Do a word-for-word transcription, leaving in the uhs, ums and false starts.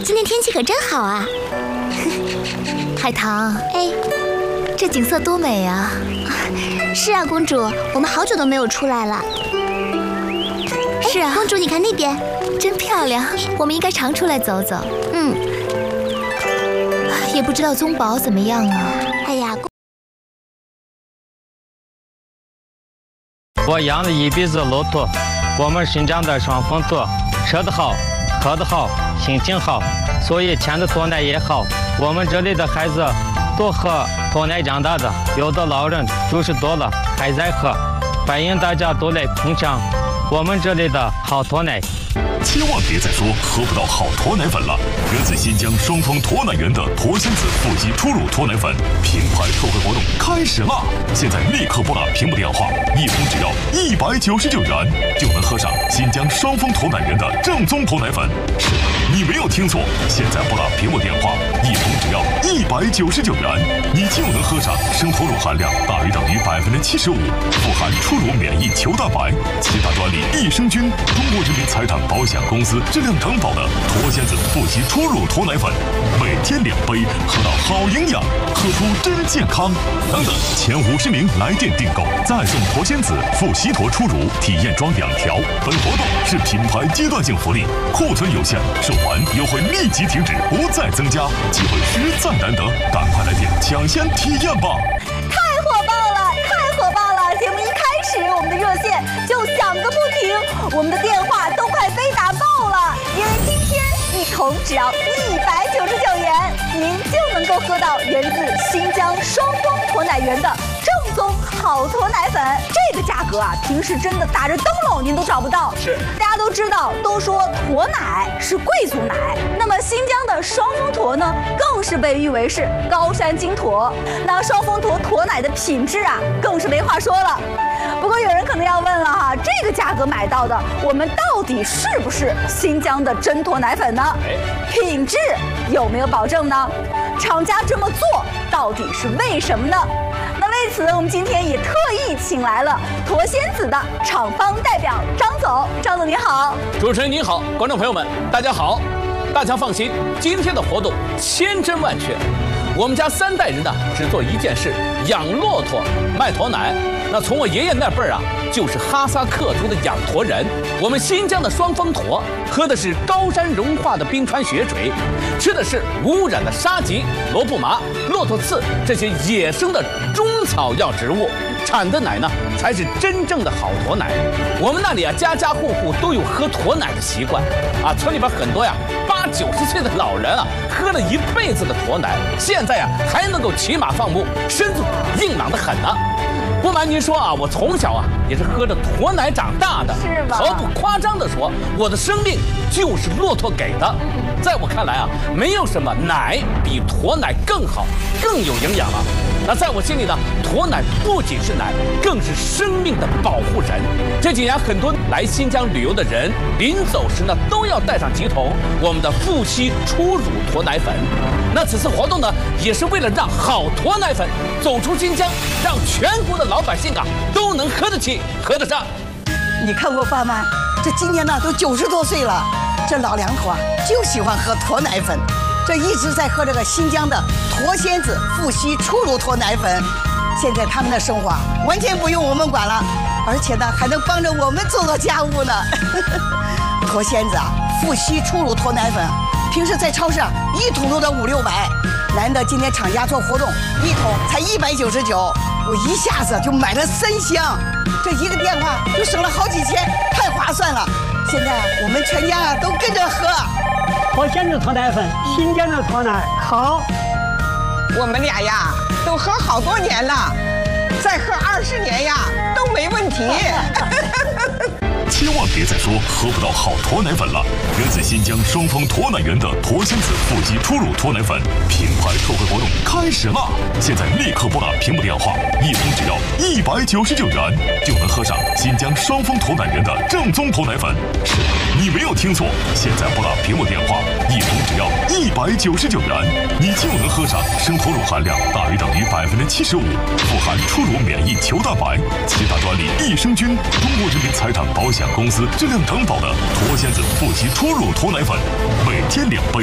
今天天气可真好啊！ 海棠， 哎， 这景色多美啊！ 是啊，公主，我们好久都没有出来了。 是啊， 公主，你看那边， 真漂亮。我们应该常出来走走。 嗯， 也不知道宗宝怎么样啊？ 哎呀， 我养了一辈子骆驼，我们新疆的双峰驼，吃得好，喝得好，心情好，所以牵的驼奶也好。我们这里的孩子都喝驼奶长大的，有的老人九十多了还在喝，欢迎大家都来品尝我们这里的好驼奶。 千万别再说喝不到好驼奶粉了！源自新疆双峰驼奶园的驼仙子腹肌初乳驼奶粉品牌特惠活动开始啦！现在立刻拨打屏幕电话，一桶只要一百九十九元，就能喝上新疆双峰驼奶园的正宗驼奶粉。是的，你没有听错，现在拨打屏幕电话，一桶只要一百九十九元，你就能喝上生驼乳含量大于等于百分之七十五，富含初乳免疫球蛋白、其他专利益生菌，中国人民财产保险公司质量承保的驼仙子腹肌初乳驼奶粉，每天两杯，喝到好营养，喝出真健康。等等，前五十名来电订购，再送驼仙子腹西驼初乳体验装两条。本活动是品牌阶段性福利，库存有限，售完优惠立即停止，不再增加，机会实在难得，赶快来电抢先体验吧！ 太火爆了，太火爆了！节目一开始，我们的热线就响个不停，我们的电话都快被打爆了，因为今天一桶只要一百九十九元，您就能够喝到源自新疆双峰驼奶园的正宗好驼奶粉。这个价格啊，平时真的打着灯笼您都找不到。 是， 大家都知道，都说驼奶是贵族奶，那么新疆的双峰驼呢，更是被誉为是高山金驼。那双峰驼驼奶的品质啊，更是没话说了。不过有人可能要问了哈，这个价格买到的，我们到底是不是新疆的真驼奶粉呢？品质有没有保证呢？厂家这么做到底是为什么呢？那为此，我们今天也特意请来了驼仙子的厂方代表张总。张总您好。 主持人您好，观众朋友们大家好。大家放心，今天的活动千真万确。我们家三代人呢，只做一件事：养骆驼、卖驼奶。那从我爷爷那辈儿啊，就是哈萨克族的养驼人。我们新疆的双峰驼喝的是高山融化的冰川雪水，吃的是无污染的沙棘、罗布麻、骆驼刺这些野生的中草药植物，产的奶呢才是真正的好驼奶。我们那里啊，家家户户都有喝驼奶的习惯啊，村里边很多呀八九十岁的老人啊，喝了一辈子的驼奶，现在呀还能够骑马放牧，身子硬朗得很呢。不瞒您说啊，我从小啊也是喝着驼奶长大的， 是吗？ 毫不夸张地说，我的生命就是骆驼给的。在我看来啊，没有什么奶比驼奶更好、更有营养了。那在我心里呢，驼奶不仅是奶，更是生命的保护神。这几年很多来新疆旅游的人，临走时呢都要带上几桶我们的富硒初乳驼奶粉。那此次活动呢，也是为了让好驼奶粉走出新疆，让全国的老百姓啊都能喝得起、喝得上。 你看我爸妈，这今年呢都九十多岁了，这老两口啊就喜欢喝驼奶粉，这一直在喝这个新疆的驼仙子富硒初乳驼奶粉。现在他们的生活啊完全不用我们管了，而且呢还能帮着我们做做家务呢。驼仙子啊富硒初乳驼奶粉，平时在超市啊一桶都得五六百，难得今天厂家做活动，一桶才一百九十九，我一下子就买了三箱，这一个电话就省了好几千，太划算了。现在我们全家啊都跟着喝。 驼仙子驼奶粉，新疆的驼奶好。 我们俩呀都喝好多年了，再喝二十年呀都没问题。 千万别再说喝不到好驼奶粉了！源自新疆双峰驼奶园的驼仙子腹肌初乳驼奶粉品牌特惠活动开始啦！现在立刻拨打屏幕电话，一桶只要一百九十九元，就能喝上新疆双峰驼奶园的正宗驼奶粉。是的，你没有听错，现在拨打屏幕电话，一桶只要一百九十九元，你就能喝上生驼乳含量大于等于百分之七十五，富含初乳免疫球蛋白、其他专利益生菌，中国人民财产保险公司质量承保的驼仙子腹肌初乳驼奶粉，每天两杯。